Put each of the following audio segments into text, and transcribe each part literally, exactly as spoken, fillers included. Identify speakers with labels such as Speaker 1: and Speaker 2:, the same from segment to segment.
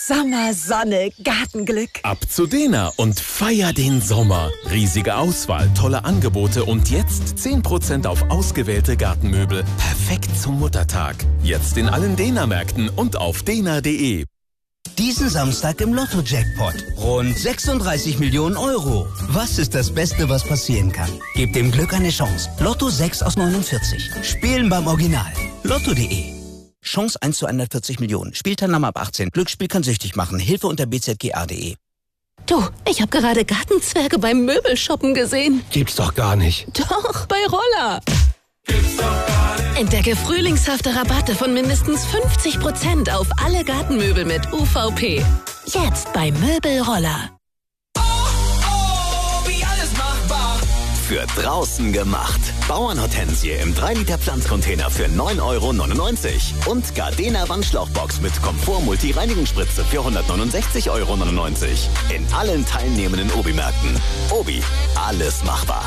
Speaker 1: Sommer, Sonne, Gartenglück.
Speaker 2: Ab zu Dena und feier den Sommer. Riesige Auswahl, tolle Angebote und jetzt zehn Prozent auf ausgewählte Gartenmöbel. Perfekt zum Muttertag. Jetzt in allen Dena-Märkten und auf dena punkt de.
Speaker 3: Diesen Samstag im Lotto-Jackpot. Rund sechsunddreißig Millionen Euro. Was ist das Beste, was passieren kann? Gebt dem Glück eine Chance. Lotto sechs aus neunundvierzig. Spielen beim Original. Lotto punkt de. Chance eins zu hundertvierzig Millionen. Spielteilnahme ab achtzehn. Glücksspiel kann süchtig machen. Hilfe unter b z g a punkt de.
Speaker 4: Du, ich habe gerade Gartenzwerge beim Möbelshoppen gesehen.
Speaker 5: Gibt's doch gar nicht.
Speaker 4: Doch, bei Roller. Gibt's doch gar nicht. Entdecke frühlingshafte Rabatte von mindestens fünfzig Prozent auf alle Gartenmöbel mit U V P. Jetzt bei Möbelroller.
Speaker 6: Oh, oh, wie alles machbar.
Speaker 7: Für draußen gemacht. Bauernhortensie im drei Liter Pflanzcontainer für neun Euro neunundneunzig. Und Gardena Wandschlauchbox mit Komfort-Multi-Reinigungsspritze für hundertneunundsechzig Euro neunundneunzig. In allen teilnehmenden Obi-Märkten. Obi, alles machbar.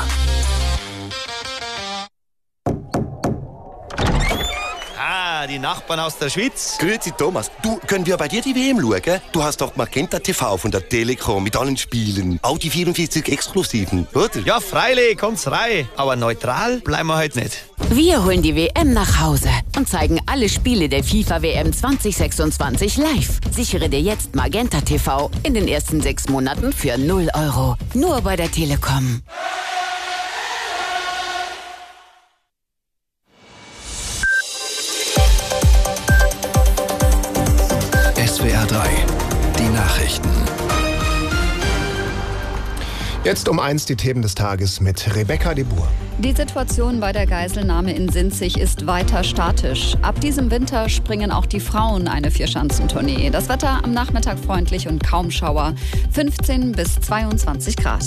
Speaker 8: Ah, die Nachbarn aus der Schweiz.
Speaker 5: Grüezi Thomas, du, können wir bei dir die W M schauen? Du hast doch Magenta T V von der Telekom mit allen Spielen. Auch die vierundvierzig Exklusiven, oder?
Speaker 8: Ja, freilich, kommt's rein. Aber neutral bleiben wir heute nicht.
Speaker 9: Wir holen die W M nach Hause und zeigen alle Spiele der FIFA W M zwanzig sechsundzwanzig live. Sichere dir jetzt Magenta T V in den ersten sechs Monaten für null Euro. Nur bei der Telekom.
Speaker 10: S W R drei, die Nachrichten.
Speaker 11: Jetzt um eins die Themen des Tages mit Rebecca de Boer.
Speaker 12: Die Situation bei der Geiselnahme in Sinzig ist weiter statisch. Ab diesem Winter springen auch die Frauen eine Vierschanzentournee. Das Wetter am Nachmittag freundlich und kaum Schauer. fünfzehn bis zweiundzwanzig Grad.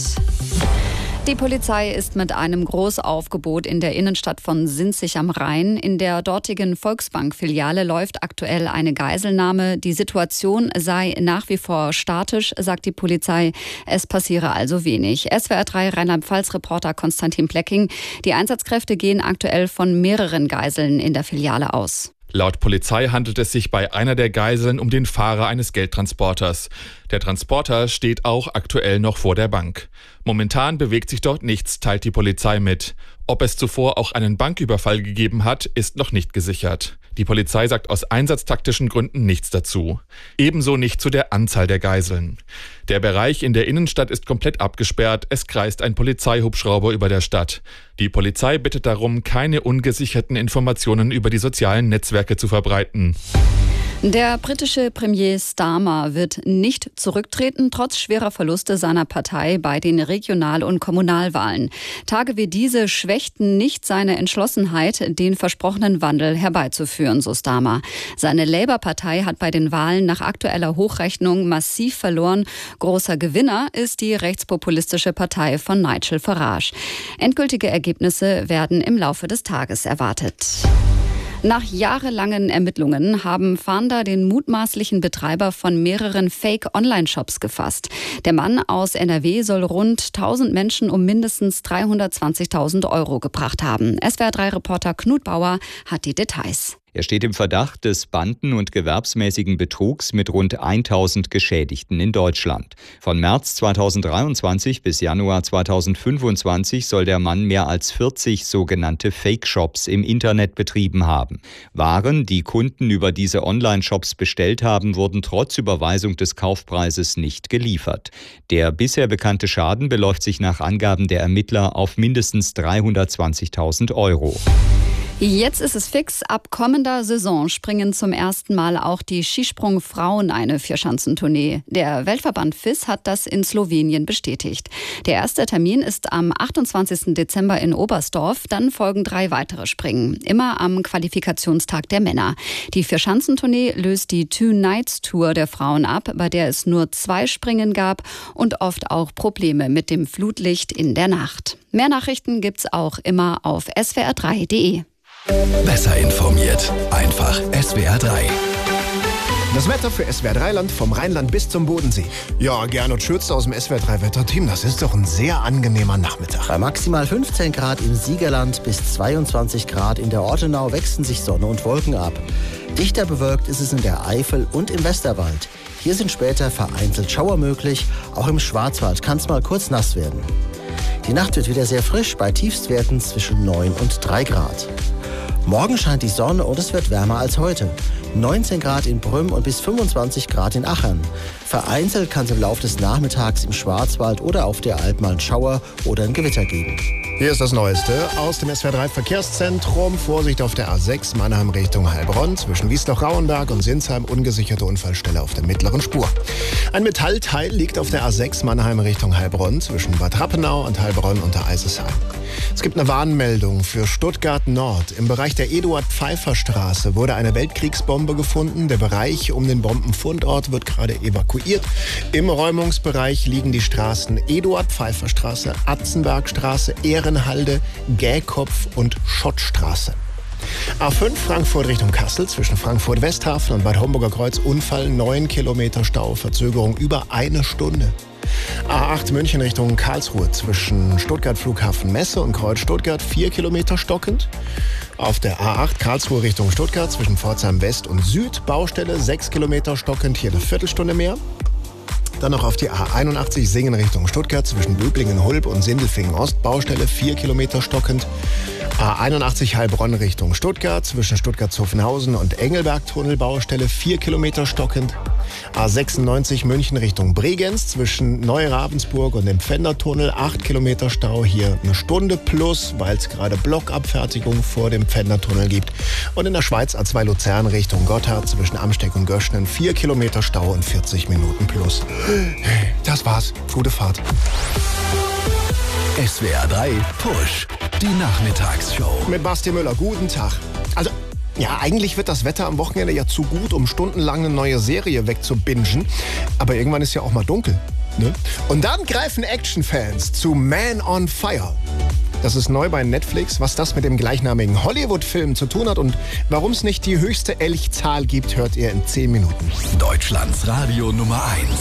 Speaker 12: Die Polizei ist mit einem Großaufgebot in der Innenstadt von Sinzig am Rhein. In der dortigen Volksbank-Filiale läuft aktuell eine Geiselnahme. Die Situation sei nach wie vor statisch, sagt die Polizei. Es passiere also wenig. S W R drei Rheinland-Pfalz-Reporter Konstantin Plecking. Die Einsatzkräfte gehen aktuell von mehreren Geiseln in der Filiale aus.
Speaker 13: Laut Polizei handelt es sich bei einer der Geiseln um den Fahrer eines Geldtransporters. Der Transporter steht auch aktuell noch vor der Bank. Momentan bewegt sich dort nichts, teilt die Polizei mit. Ob es zuvor auch einen Banküberfall gegeben hat, ist noch nicht gesichert. Die Polizei sagt aus einsatztaktischen Gründen nichts dazu. Ebenso nicht zu der Anzahl der Geiseln. Der Bereich in der Innenstadt ist komplett abgesperrt. Es kreist ein Polizeihubschrauber über der Stadt. Die Polizei bittet darum, keine ungesicherten Informationen über die sozialen Netzwerke zu verbreiten.
Speaker 12: Der britische Premier Starmer wird nicht zurücktreten, trotz schwerer Verluste seiner Partei bei den Regional- und Kommunalwahlen. Tage wie diese schwächten nicht seine Entschlossenheit, den versprochenen Wandel herbeizuführen, so Starmer. Seine Labour-Partei hat bei den Wahlen nach aktueller Hochrechnung massiv verloren. Großer Gewinner ist die rechtspopulistische Partei von Nigel Farage. Endgültige Ergebnisse werden im Laufe des Tages erwartet. Nach jahrelangen Ermittlungen haben Fahnder den mutmaßlichen Betreiber von mehreren Fake-Online-Shops gefasst. Der Mann aus N R W soll rund tausend Menschen um mindestens dreihundertzwanzigtausend Euro gebracht haben. S W R drei Reporter Knut Bauer hat die Details.
Speaker 14: Er steht im Verdacht des banden- und gewerbsmäßigen Betrugs mit rund tausend Geschädigten in Deutschland. Von März zweitausenddreiundzwanzig bis Januar zweitausendfünfundzwanzig soll der Mann mehr als vierzig sogenannte Fake-Shops im Internet betrieben haben. Waren, die Kunden über diese Online-Shops bestellt haben, wurden trotz Überweisung des Kaufpreises nicht geliefert. Der bisher bekannte Schaden beläuft sich nach Angaben der Ermittler auf mindestens dreihundertzwanzigtausend Euro.
Speaker 12: Jetzt ist es fix. Ab kommender Saison springen zum ersten Mal auch die Skisprung-Frauen eine Vierschanzentournee. Der Weltverband F I S hat das in Slowenien bestätigt. Der erste Termin ist am achtundzwanzigsten Dezember in Oberstdorf. Dann folgen drei weitere Springen. Immer am Qualifikationstag der Männer. Die Vierschanzentournee löst die Two Nights Tour der Frauen ab, bei der es nur zwei Springen gab und oft auch Probleme mit dem Flutlicht in der Nacht. Mehr Nachrichten gibt's auch immer auf S W R drei punkt de.
Speaker 10: Besser informiert. Einfach S W R drei.
Speaker 11: Das Wetter für S W R drei Land vom Rheinland bis zum Bodensee. Ja, Gernot Schürze aus dem S W R drei Wetterteam. Das ist doch ein sehr angenehmer Nachmittag.
Speaker 15: Bei maximal fünfzehn Grad im Siegerland bis zweiundzwanzig Grad in der Ortenau wechseln sich Sonne und Wolken ab. Dichter bewölkt ist es in der Eifel und im Westerwald. Hier sind später vereinzelt Schauer möglich. Auch im Schwarzwald kann es mal kurz nass werden. Die Nacht wird wieder sehr frisch bei Tiefstwerten zwischen neun und drei Grad. Morgen scheint die Sonne und es wird wärmer als heute. neunzehn Grad in Brünn und bis fünfundzwanzig Grad in Achern. Vereinzelt kann es im Laufe des Nachmittags im Schwarzwald oder auf der Alp mal einen Schauer oder ein Gewitter geben.
Speaker 11: Hier ist das Neueste aus dem S W R drei Verkehrszentrum. Vorsicht auf der A sechs Mannheim Richtung Heilbronn. Zwischen Wiesloch-Rauenberg und Sinsheim ungesicherte Unfallstelle auf der mittleren Spur. Ein Metallteil liegt auf der A sechs Mannheim Richtung Heilbronn zwischen Bad Rappenau und Heilbronn unter Eisesheim. Es gibt eine Warnmeldung für Stuttgart Nord. Im Bereich der Eduard-Pfeiffer-Straße wurde eine Weltkriegsbombe gefunden. Der Bereich um den Bombenfundort wird gerade evakuiert. Im Räumungsbereich liegen die Straßen Eduard-Pfeiffer-Straße, Atzenbergstraße, Ehrenhalde, Gähkopf und Schottstraße. A fünf Frankfurt Richtung Kassel zwischen Frankfurt-Westhafen und Bad Homburger Kreuz Unfall, neun Kilometer Stau, Verzögerung über eine Stunde. A acht München Richtung Karlsruhe zwischen Stuttgart Flughafen Messe und Kreuz Stuttgart vier Kilometer stockend. Auf der A acht Karlsruhe Richtung Stuttgart zwischen Pforzheim West und Süd Baustelle sechs Kilometer stockend, hier eine Viertelstunde mehr. Dann noch auf die A einundachtzig Singen Richtung Stuttgart zwischen Böblingen-Hulb und Sindelfingen Ost Baustelle vier Kilometer stockend. A einundachtzig Heilbronn Richtung Stuttgart zwischen Stuttgart-Zuffenhausen und Engelberg-Tunnel Baustelle vier Kilometer stockend. A sechsundneunzig München Richtung Bregenz zwischen Neu-Ravensburg und dem Pfändertunnel acht Kilometer Stau, hier eine Stunde plus, weil es gerade Blockabfertigung vor dem Pfändertunnel gibt. Und in der Schweiz A zwei Luzern Richtung Gotthard zwischen Amsteck und Göschnen vier Kilometer Stau und vierzig Minuten plus. Das war's. Gute Fahrt.
Speaker 10: S W R drei Push, die Nachmittagsshow.
Speaker 11: Mit Basti Müller, guten Tag. Also, ja, eigentlich wird das Wetter am Wochenende ja zu gut, um stundenlang eine neue Serie wegzubingen. Aber irgendwann ist ja auch mal dunkel, ne? Und dann greifen Actionfans zu Man on Fire. Das ist neu bei Netflix. Was das mit dem gleichnamigen Hollywood-Film zu tun hat und warum es nicht die höchste Elchzahl gibt, hört ihr in zehn Minuten.
Speaker 10: Deutschlands Radio Nummer eins.